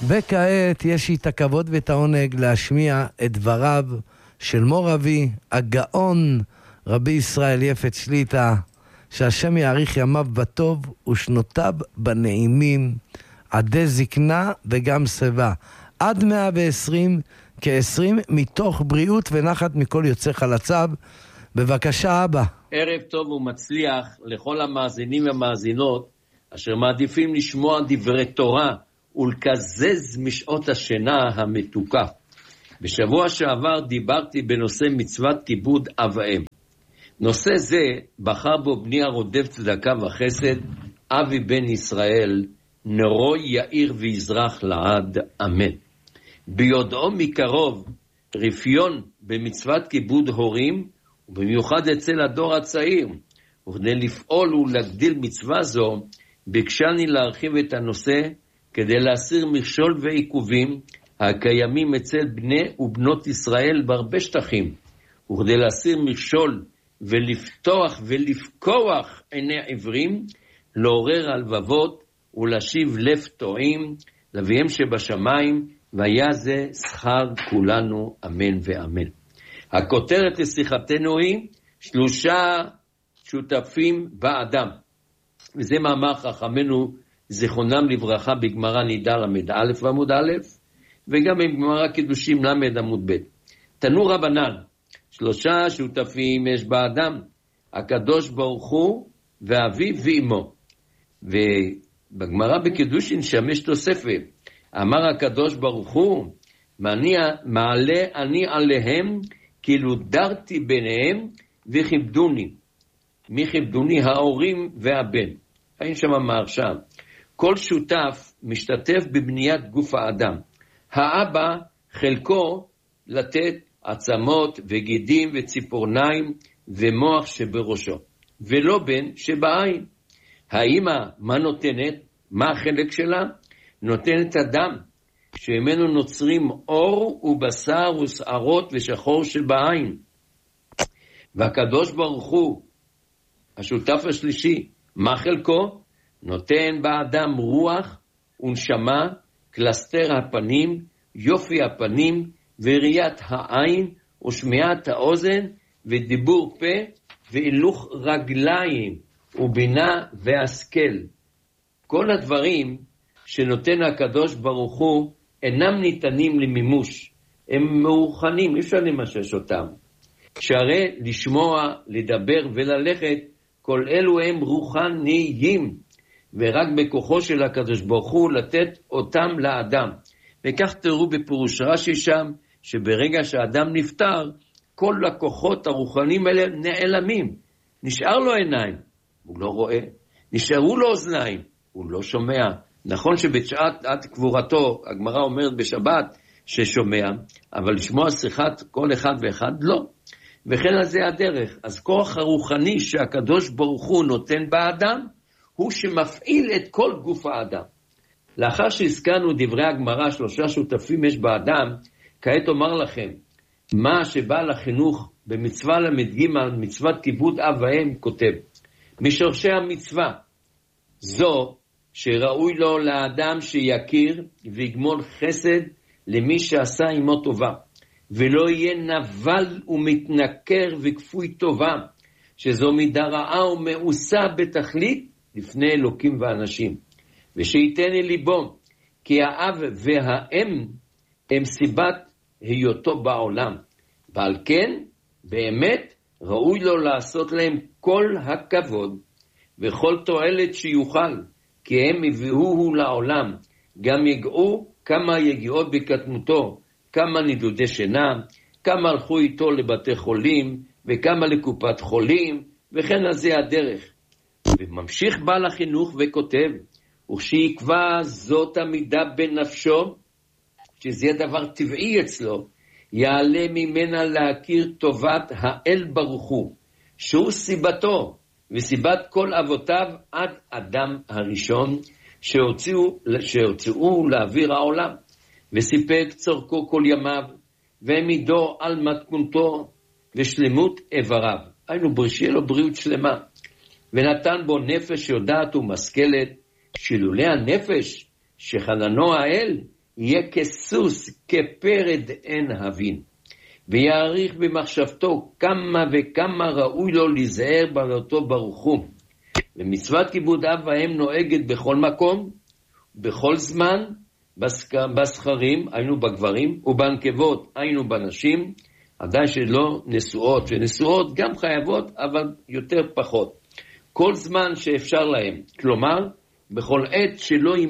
וכעת יש לי את הכבוד ואת העונג להשמיע את דבריו של מור אבי, הגאון רבי ישראל יפת שליטה, שהשם יאריך ימיו בטוב ושנותיו בנעימים, עדי זקנה וגם סבה, עד 120, כ-20 מתוך בריאות ונחת מכל יוצא חלציו. בבקשה אבא. ערב טוב ומצליח לכל המאזינים והמאזינות אשר מעדיפים לשמוע דברי תורה ולקזז משעות השינה המתוקה. בשבוע שעבר דיברתי בנושא מצוות כיבוד אב ואם. נושא זה בחר בו בני הרודף צדקה וחסד, אבי בן ישראל, נרו יאיר ויזרח לעד, אמן. ביודעו מקרוב רפיון במצוות כיבוד הורים, ובמיוחד אצל הדור הצעיר, וכדי לפעול ולהגדיל מצווה זו, ביקשני להרחיב את הנושא כדי להסיר מכשול ועיכובים הקיימים אצל בני ובנות ישראל בהרבה שטחים, וכדי להסיר מכשול ולפתוח ולפקוח עיני עברים, לעורר הלבבות ולהשיב לב טועים לאביהם שבשמיים, והיה זה שכר כולנו, אמן ואמן. הכותרת לשיחתנו היא 3 שותפים באדם, וזה מאמר חכמינו זיכרונם לברכה בגמרא נידה למד א' ועמוד א', וגם בגמרא קידושים למד עמוד ב'. תנו רבנן, 3 שותפים יש באדם, הקדוש ברוך הוא ואביו ואמו. ובגמרא בקידושין שמש תוספת, אמר הקדוש ברוך הוא, מעלה אני עליהם כאילו דרתי ביניהם וכיבדוני. מי כיבדוני? ההורים והבן. אין שם מהרשם. כל שותף משתתף בבניית גוף האדם. האבא חלקו לתת עצמות וגידים וציפורניים ומוח שבראשו, ולא בן שבעין. האמא מה נותנת? מה החלק שלה? נותנת הדם, שממנו נוצרים אור ובשר ושערות ושחור שבעין. והקדוש ברוך הוא, השותף השלישי, מה חלקו? נותן באדם רוח ונשמה, קלסתר הפנים, יופי הפנים, וראיית העין ושמיעת האוזן, ודיבור פה, והילוך רגליים, ובינה והשכל. כל הדברים שנותן הקדוש ברוך הוא אינם ניתנים למימוש, הם מאוחנים, אי אפשר למשש אותם. שהרי לשמוע, לדבר וללכת, כל אלו הם רוחניים, ורק בכוחו של הקדוש ברוך הוא לתת אותם לאדם. וכך תראו בפירוש רש"י שם, שברגע שהאדם נפטר, כל הכוחות הרוחניים האלה נעלמים. נשאר לו עיניים, הוא לא רואה. נשארו לו אוזניים, הוא לא שומע. נכון שבשעת עד קבורתו, הגמרא אומרת בשבת ששומע, אבל לשמוע שיחת כל אחד ואחד לא. וכן על זה הדרך. אז כוח הרוחני שהקדוש ברוך הוא נותן באדם, הוא שמפעיל את כל גוף האדם. לאחר שהזכרנו דברי הגמרא, 3 שותפים יש באדם, כעת אומר לכם, מה שבעל החינוך במצווה למ"ג, מצוות כיבוד אב ואם, כותב, משורשי המצווה, זו שראוי לו לאדם שיכיר ויגמול חסד למי שעשה עמו טובה, ולא יהיה נבל ומתנכר וכפוי טובה, שזו מידה רעה ומאוסה בתכלית לפני אלוקים ואנשים, ושיתן אל ליבו, כי האב והאם הם סיבת היותו בעולם, ועל כן באמת ראוי לו לעשות להם כל הכבוד, וכל תועלת שיוכל, כי הם הביאוהו לעולם, גם יגעו כמה יגיעות בקטנותו, כמה נדודי שינה, כמה הלכו איתו לבתי חולים, וכמה לקופת חולים, וכן על זה הדרך. וממשיך בעל החינוך וכותב, וכשיקבע זאת המידה בנפשו, שזה דבר טבעי אצלו, יעלה ממנה להכיר טובת האל ברוך הוא, שהוא סיבתו, וסיבת כל אבותיו עד אדם הראשון, שהוציאו לאוויר העולם, וסיפק צורכו כל ימיו, והעמידו על מתכונתו, ושלמות איבריו. היינו שיהיה לו בריאות שלמה, ונתן בו נפש יודעת ומשכלת, שלולא הנפש שחננו האל, יהיה כסוס, כפרד אין הבין, ויעריך במחשבתו כמה וכמה ראוי לו להיזהר באותו ברוך הוא. ומצוות כיבוד אב ואם נוהגת בכל מקום, בכל זמן, בסחרים, היינו בגברים, ובנקבות, היינו בנשים, עדיין שלא נשואות, ונשואות גם חייבות, אבל יותר פחות. כל זמן שאפשר להם, כלומר, בכל עת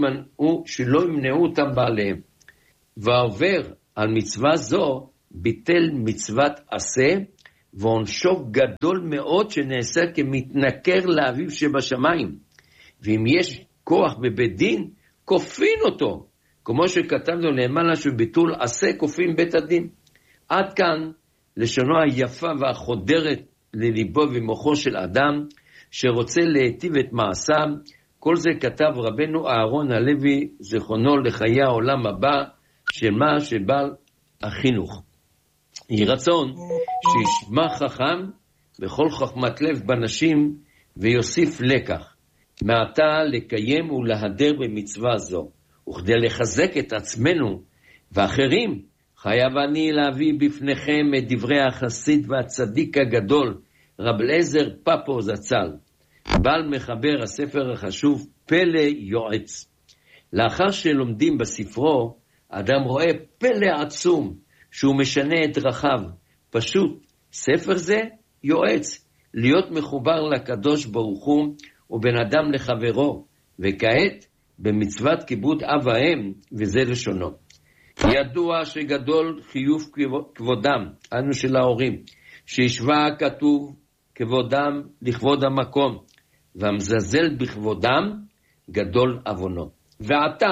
שלא ימנעו אותם בעליהם. ועובר על מצווה זו, ביטל מצוות עשה, ועונשו גדול מאוד שנעשה כמתנכר לאביו שבשמיים. ואם יש כוח בבית דין, כופין אותו, כמו שכתבנו למעלה שביטול עשה כופין בית הדין. עד כאן לשונו היפה והחודרת לליבו ומוחו של אדם, שרוצה להיטיב את מעשיו. כל זה כתב רבנו אהרון הלוי, זכרונו לחיי העולם הבא, שמה שבעל החינוך. יהי רצון שישמע חכם בכל חכמת לב בנשים, ויוסיף לקח. מעתה לקיים ולהדר במצווה זו, וכדי לחזק את עצמנו ואחרים, חייב אני להביא בפניכם את דברי החסיד והצדיק הגדול, רב אליעזר פפו זצ"ל, בעל מחבר הספר החשוב פלא יועץ. לאחר שלומדים בספרו, אדם רואה פלא עצום, שהוא משנה את דרכיו. פשוט, ספר זה יועץ, להיות מחובר לקדוש ברוך הוא, ובן אדם לחברו, וכעת במצוות כיבוד אב ואם, וזה לשונו. ידוע שגדול חיוב כבודם, אנו של ההורים, שישווה כתוב כבודם לכבוד המקום, והמזלזל בכבודם גדול עוונו. ועתה,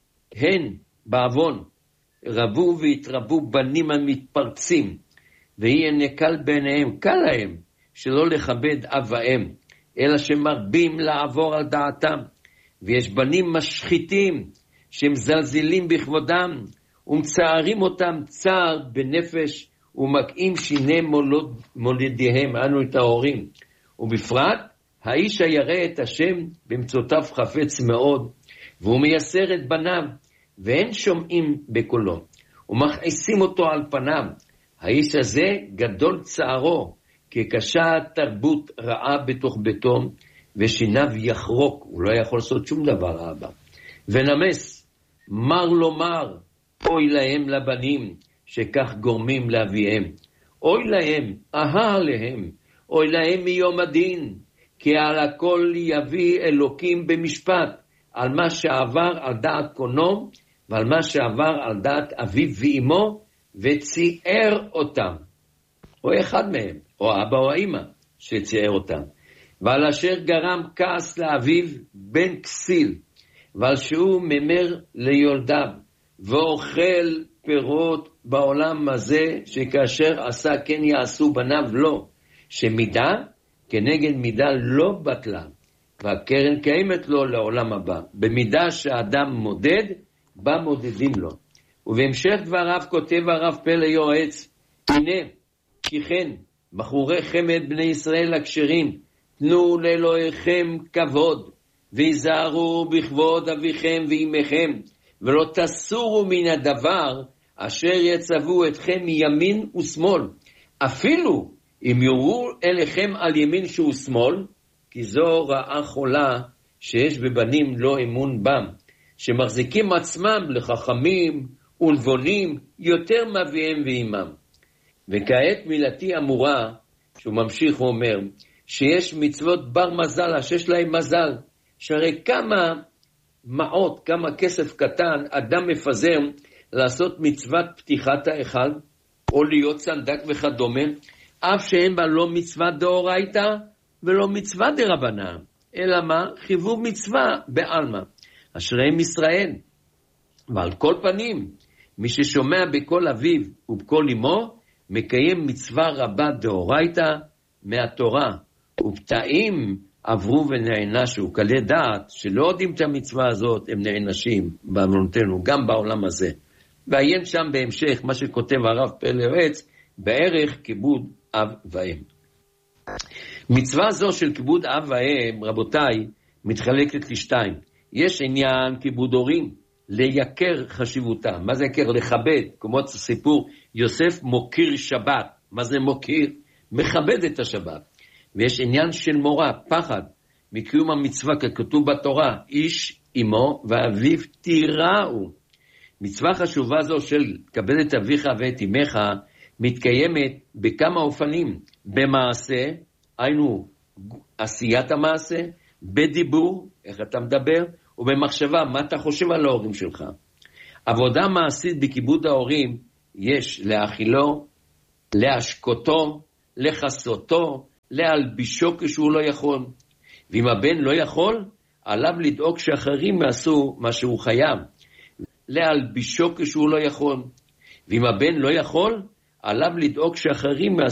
הן בעוון, רבו והתרבו בנים המתפרצים, ויהיה נקל ביניהם, קל להם, שלא לכבד אב ואם, אלא שמרבים לעבור על דעתם, ויש בנים משחיתים, שמזלזלים בכבודם, ומצערים אותם צער בנפש, ומקעים שיני מולדיהם, אנו את ההורים. ובפרט, האיש הירא את השם במצוותיו חפץ מאוד, והוא מייסר את בניו, ואין שומעים בקולו, ומכעיסים אותו על פניו. האיש הזה גדול צערו, כי קשה תרבות רעה בתוך ביתו, ושיניו יחרוק, הוא לא יכול לעשות שום דבר רע. ונמס, מר לומר, אוי להם לבנים, שכך גורמים לאביהם. אוי להם, עליהם, אוי להם מיום הדין, כי על הכל יביא אלוקים במשפט, על מה שעבר על דעת קונו, ועל מה שעבר על דעת אביו ואמו, וציער אותם. או אחד מהם, או אבא או האמא, שציער אותם. ועל אשר גרם כעס לאביו בן כסיל, ועל שהוא ממר ליולדיו, ואוכל פירות בעולם הזה, שכאשר עשה כן יעשו בניו לו, שמידה כנגד מידה לא בטלה, והקרן קיימת לו לעולם הבא. במידה שהאדם מודד, בה מודדים לו. ובהמשך דבריו כותב הרב פלא יועץ, הנה, כי כן, בחורי חמד בני ישראל הכשרים, תנו לאלוהיכם כבוד, ויזהרו בכבוד אביכם ואימכם, ולא תסורו מן הדבר אשר יצוו אתכם מימין ושמאל, אפילו אם יורו אליכם על ימין שהוא שמאל, כי זו רעה חולה שיש בבנים לא אמון בם, שמחזיקים עצמם לחכמים ולבונים יותר מאביהם ואימם. וכעת מילתי אמורה, שהוא ממשיך ואומר, שיש מצוות בר מזל, שיש להם מזל, שהרי כמה מעות, כמה כסף קטן, אדם מפזר לעשות מצוות פתיחת ההיכל, או להיות צנדק וכדומה, אף שאין בה לא מצווה דאורייתא, ולא מצווה דרבנן, אלא מה? חיבור מצווה בעלמא. אשריהם ישראל. ועל כל פנים, מי ששומע בקול אביו ובקול אמו, מקיים מצווה רבה דאורייתא מהתורה, ופתאים עברו ונענשו. קלי דעת שלא יודעים את המצווה הזאת, הם נענשים בעוונותינו, גם בעולם הזה. ועיין שם בהמשך מה שכותב הרב פלא יועץ, בערך כיבוד אב ואם. מצווה זו של כיבוד אב ואם, רבותיי, מתחלקת לשתיים. יש עניין כיבוד הורים, ליקר חשיבותה. מה זה יקר? לכבד, כמו סיפור יוסף מוקיר שבת. מה זה מוקיר? מכבד את השבת. ויש עניין של מורא, פחד, מקיום המצווה ככתוב בתורה, איש אמו ואביו תיראו. מצווה חשובה זו של כבד את אביך ואת אמך, מתקיימת בכמה אופנים, במעשה, היינו עשיית המעשה, בדיבור, איך אתה מדבר, ובמחשבה, מה אתה חושב על ההורים שלך. עבודה מעשית בכיבוד ההורים, יש להאכילו, להשקותו, לחסותו, להלבישו כשהוא לא יכול. ואם הבן לא יכול, עליו לדאוג שאחרים יעשו מה שהוא חייב. להלבישו כשהוא לא יכול. ואם הבן לא יכול, עליו לדאוג שאחרים